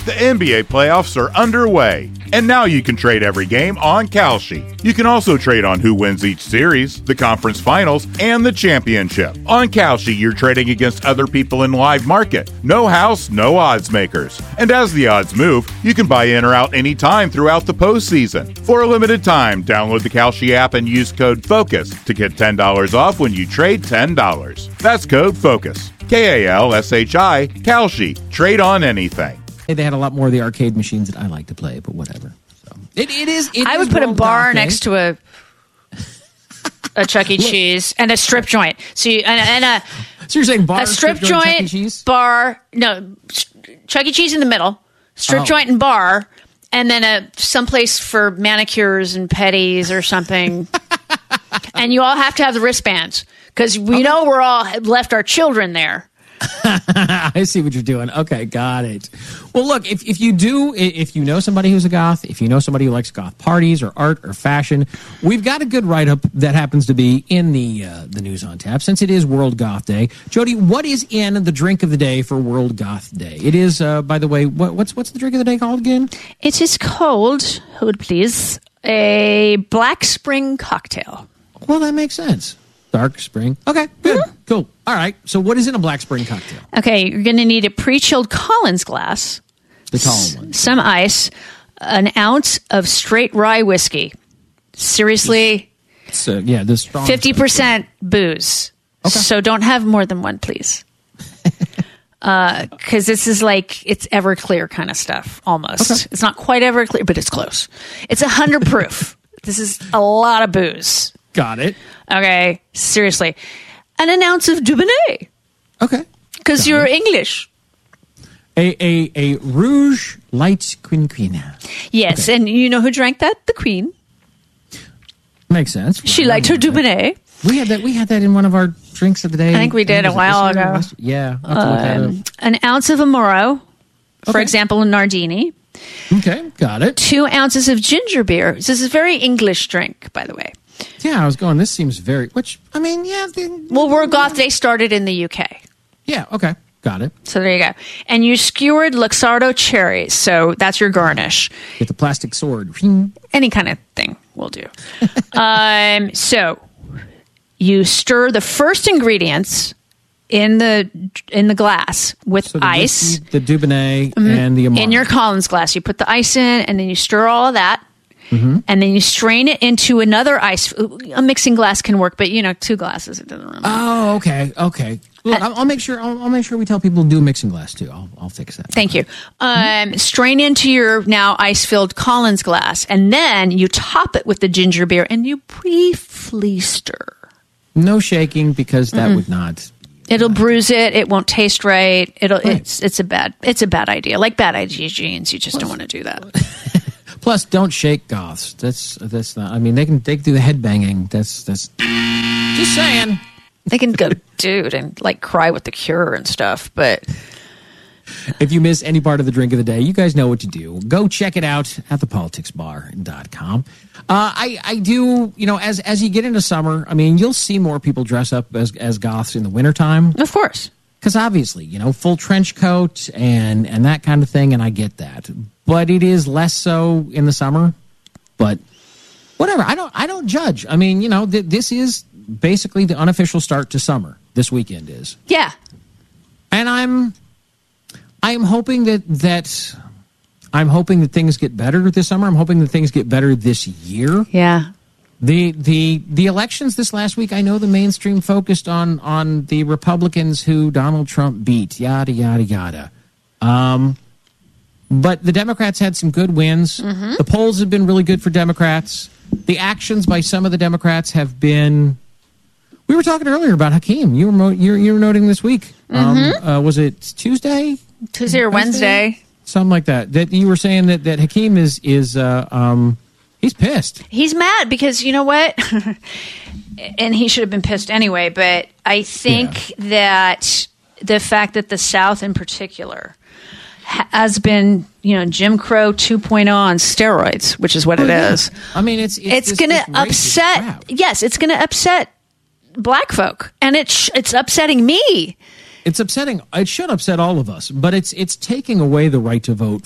The NBA playoffs are underway, and now you can trade every game on Kalshi. You can also trade on who wins each series, the conference finals, and the championship. On Kalshi, you're trading against other people in live market. No house, no odds makers. And as the odds move, you can buy in or out anytime throughout the postseason. For a limited time, download the Kalshi app and use code FOCUS to get $10 off when you trade $10. That's code FOCUS. Kalshi, Kalshi. Trade on anything. They had a lot more of the arcade machines that I like to play, but whatever. So I would put a bar next to a Chuck E. Cheese and a strip joint. So you're saying bar, a strip joint, Chuck E. Cheese? Bar, no, Chuck E. Cheese in the middle, strip joint and bar, and then someplace for manicures and pedis or something. And you all have to have the wristbands because we know we're all left our children there. I see what you're doing. Okay, got it. Well, look, if you know somebody who's a goth, if you know somebody who likes goth parties or art or fashion, we've got a good write-up that happens to be in the news on tap since it is World Goth Day. Jody, what is in the drink of the day for World Goth Day? It is, by the way, what's the drink of the day called again? It is called, hold please, a Black Spring cocktail. Well, that makes sense. Dark spring. Okay, good. Mm-hmm. Cool. All right. So what is in a Black Spring cocktail? Okay, you're going to need a pre-chilled Collins glass. The tall one. Some ice, an ounce of straight rye whiskey. Seriously, the strong 50% booze. Okay. So don't have more than one, please. Because this is like, it's Everclear kind of stuff, almost. Okay. It's not quite Everclear, but it's close. It's 100 proof. This is a lot of booze. Got it. Okay, seriously. And an ounce of Dubonnet. Okay. Because you're English. A Rouge Light Queen. Yes, okay. And you know who drank that? The Queen. Makes sense. She liked her Dubonnet. We had that in one of our drinks of the day. I think we did a while ago. Yeah. An ounce of Amaro, for example, a Nardini. Okay, got it. 2 ounces of ginger beer. This is a very English drink, by the way. Yeah, I was going, this seems very, World Goth Day started in the UK. Yeah, okay, got it. So there you go. And you skewered Luxardo cherries, so that's your garnish. Get the plastic sword. Any kind of thing will do. So you stir the first ingredients in the glass with ice. Whiskey, the Dubonnet, and the Amaro. In your Collins glass. You put the ice in, and then you stir all of that. Mm-hmm. And then you strain it into another ice. A mixing glass can work, but 2 glasses, it doesn't really matter. Oh, okay. Look, I'll make sure we tell people to do a mixing glass too. I'll fix that. Thank you. Strain into your now ice-filled Collins glass, and then you top it with the ginger beer, and you briefly stir. No shaking because that would not. It'll bruise it. It won't taste right. It's a bad idea. Like bad idea genes. You just don't want to do that. Plus, don't shake goths. That's not. I mean, they can do the head banging. That's just saying. They can go, dude, and like cry with the Cure and stuff. But if you miss any part of the drink of the day, you guys know what to do. Go check it out at thepoliticsbar.com. I do, as you get into summer, I mean, you'll see more people dress up as goths in the wintertime. Of course. Because obviously, full trench coat and that kind of thing, and I get that. But it is less so in the summer. But whatever, I don't judge. I mean, this is basically the unofficial start to summer. This weekend is. Yeah. And I'm hoping that things get better this summer. I'm hoping that things get better this year. Yeah. The elections this last week, I know the mainstream focused on the Republicans who Donald Trump beat, yada, yada, yada. But the Democrats had some good wins. Mm-hmm. The polls have been really good for Democrats. The actions by some of the Democrats have been... We were talking earlier about Hakeem. You were noting this week. Mm-hmm. Was it Tuesday? Tuesday or Wednesday? Something like that. That you were saying that Hakeem is he's pissed. He's mad because you know what? And he should have been pissed anyway, but I think that the fact that the South in particular has been, Jim Crow 2.0 on steroids, which is what it is. I mean, it's going to upset. Crap. Yes, it's going to upset black folk, and it's upsetting me. It's upsetting. It should upset all of us, but it's taking away the right to vote